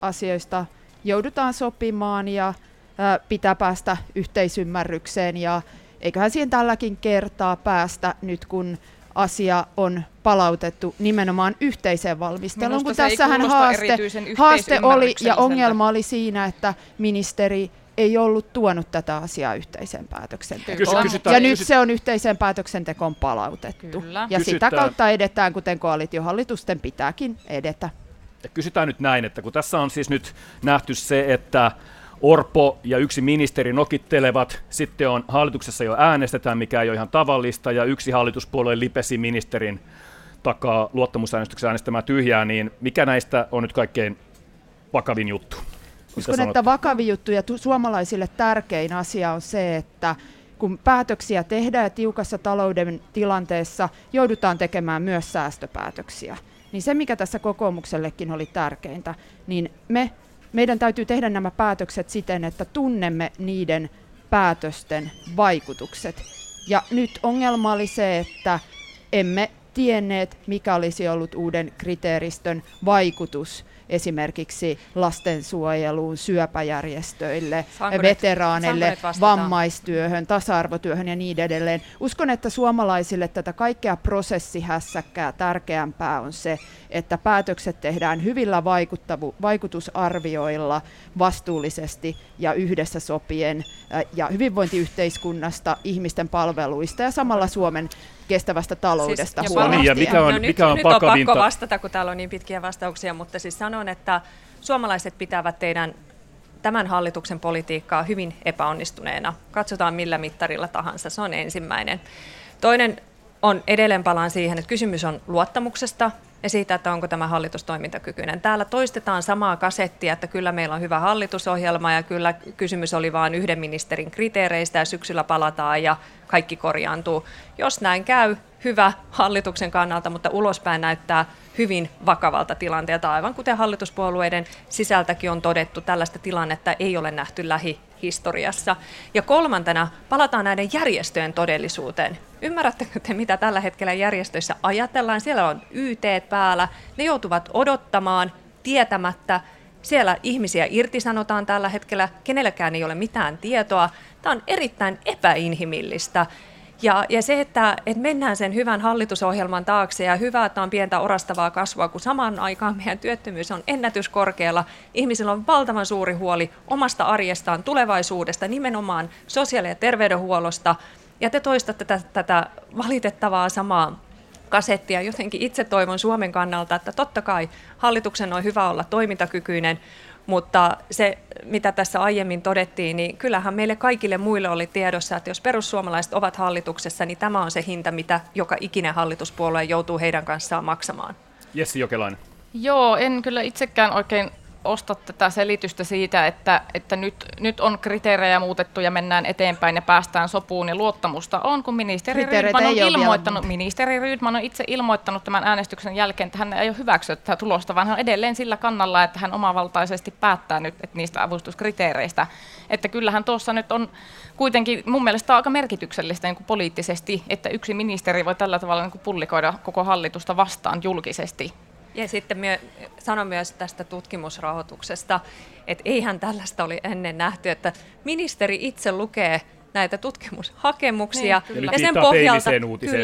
asioista joudutaan sopimaan ja pitää päästä yhteisymmärrykseen ja eiköhän siihen tälläkin kertaa päästä nyt kun asia on palautettu nimenomaan yhteiseen valmisteluun, kun tässähän haaste oli ja ongelma oli siinä, että ministeri ei ollut tuonut tätä asiaa yhteiseen päätöksentekoon. Ja nyt se on yhteiseen päätöksentekoon palautettu. Kyllä. Ja sitä kautta edetään, kuten koalitiohallitusten pitääkin edetä. Ja kysytään nyt näin, että kun tässä on siis nyt nähty se, että Orpo ja yksi ministeri nokittelevat, sitten on hallituksessa jo äänestetään, mikä ei ole ihan tavallista, ja yksi hallituspuolue lipesi ministerin takaa luottamusäänestyksen äänestämään tyhjää, niin mikä näistä on nyt kaikkein vakavin juttu? Uskon, että vakavin juttu ja suomalaisille tärkein asia on se, että kun päätöksiä tehdään ja tiukassa talouden tilanteessa joudutaan tekemään myös säästöpäätöksiä, niin se mikä tässä kokoomuksellekin oli tärkeintä, niin meidän täytyy tehdä nämä päätökset siten, että tunnemme niiden päätösten vaikutukset. Ja nyt ongelma oli se, että emme tienneet, mikä olisi ollut uuden kriteeristön vaikutus esimerkiksi lastensuojeluun, syöpäjärjestöille, veteraaneille, vammaistyöhön, tasa-arvotyöhön ja niin edelleen. Uskon, että suomalaisille tätä kaikkea prosessihässäkkää tärkeämpää on se, että päätökset tehdään hyvillä vaikutusarvioilla vastuullisesti ja yhdessä sopien ja hyvinvointiyhteiskunnasta, ihmisten palveluista ja samalla Suomen kestävästä taloudesta huolehtien. Mikä on nyt on pakko vastata, kun täällä on niin pitkiä vastauksia, mutta siis sanon, että suomalaiset pitävät tämän hallituksen politiikkaa hyvin epäonnistuneena. Katsotaan millä mittarilla tahansa, se on ensimmäinen. Toinen on edelleen palaan siihen, että kysymys on luottamuksesta ja siitä, että onko tämä hallitus toimintakykyinen. Täällä toistetaan samaa kasettia, että kyllä meillä on hyvä hallitusohjelma ja kyllä kysymys oli vain yhden ministerin kriteereistä ja syksyllä palataan ja kaikki korjaantuu. Jos näin käy, hyvä hallituksen kannalta, mutta ulospäin näyttää hyvin vakavalta tilanteelta, aivan kuten hallituspuolueiden sisältäkin on todettu, tällaista tilannetta ei ole nähty lähihistoriassa. Ja kolmantena palataan näiden järjestöjen todellisuuteen. Ymmärrättekö te, mitä tällä hetkellä järjestöissä ajatellaan? Siellä on YT:t päällä, ne joutuvat odottamaan tietämättä. Siellä ihmisiä irtisanotaan tällä hetkellä, kenelläkään ei ole mitään tietoa. Tämä on erittäin epäinhimillistä. Ja se, että mennään sen hyvän hallitusohjelman taakse ja hyvä, että on pientä orastavaa kasvua, kun samaan aikaan meidän työttömyys on ennätyskorkealla. Ihmisillä on valtavan suuri huoli omasta arjestaan, tulevaisuudesta, nimenomaan sosiaali- ja terveydenhuollosta. Ja te toistatte tätä valitettavaa samaa kasettia. Jotenkin itse toivon Suomen kannalta, että totta kai hallituksen on hyvä olla toimintakykyinen, mutta se, mitä tässä aiemmin todettiin, niin kyllähän meille kaikille muille oli tiedossa, että jos perussuomalaiset ovat hallituksessa, niin tämä on se hinta, mitä joka ikinen hallituspuolue joutuu heidän kanssaan maksamaan. Jessi Jokelainen. Joo, en kyllä itsekään oikein osta tätä selitystä siitä, että nyt on kriteerejä muutettu ja mennään eteenpäin ja päästään sopuun ja luottamusta on, kun ministeri Rydman on itse ilmoittanut tämän äänestyksen jälkeen, että hän ei ole hyväksynyt tätä tulosta, vaan hän on edelleen sillä kannalla, että hän omavaltaisesti päättää nyt niistä avustuskriteereistä. Että kyllähän tuossa nyt on kuitenkin mun mielestä aika merkityksellistä niin kuin poliittisesti, että yksi ministeri voi tällä tavalla niin kuin pullikoida koko hallitusta vastaan julkisesti. Ja sitten sanon myös tästä tutkimusrahoituksesta, että eihän tällaista oli ennen nähty, että ministeri itse lukee näitä tutkimushakemuksia ja sen pohjalta,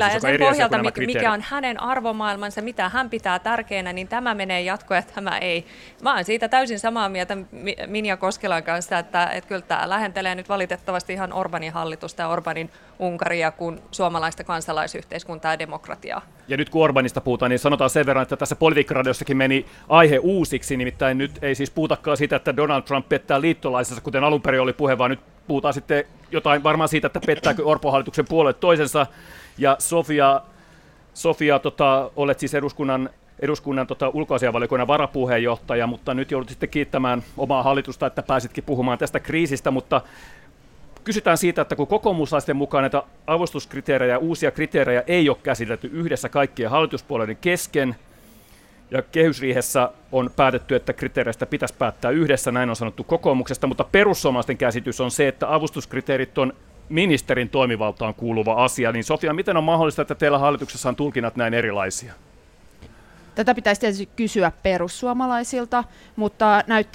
mikä on hänen arvomaailmansa, mitä hän pitää tärkeänä, niin tämä menee jatkoon ja tämä ei. Mä olen siitä täysin samaa mieltä Minja Koskelan kanssa, että kyllä tämä lähentelee nyt valitettavasti ihan Orbanin hallitusta ja Orbanin Unkaria kuin suomalaista kansalaisyhteiskuntaa ja demokratiaa. Ja nyt kun Orbanista puhutaan, niin sanotaan sen verran, että tässä Politiikkaradiossakin meni aihe uusiksi, nimittäin nyt ei siis puhutakaan siitä, että Donald Trump pettää liittolaisensa, kuten alun perin oli puhe, vaan nyt puhutaan sitten jotain varmaan siitä, että pettääkö Orpo-hallituksen puolet toisensa. Ja Sofia olet siis eduskunnan ulkoasiainvaliokunnan varapuheenjohtaja, mutta nyt joudut sitten kiittämään omaa hallitusta, että pääsitkin puhumaan tästä kriisistä, mutta kysytään siitä, että kun kokoomuslaisten mukaan näitä avustuskriteerejä, uusia kriteerejä ei ole käsitelty yhdessä kaikkien hallituspuolueiden kesken, ja kehysriihessä on päätetty, että kriteereistä pitäisi päättää yhdessä, näin on sanottu kokoomuksesta, mutta perussuomalaisten käsitys on se, että avustuskriteerit on ministerin toimivaltaan kuuluva asia. Niin Sofia, miten on mahdollista, että teillä hallituksessa on tulkinnat näin erilaisia? Tätä pitäisi tietysti kysyä perussuomalaisilta, mutta näyttää